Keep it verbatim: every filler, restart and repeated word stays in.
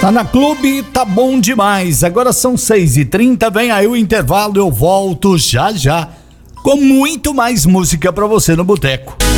Tá na Clube, tá bom demais. Agora são seis e trinta, vem aí o intervalo, eu volto já já com muito mais música pra você no Boteco.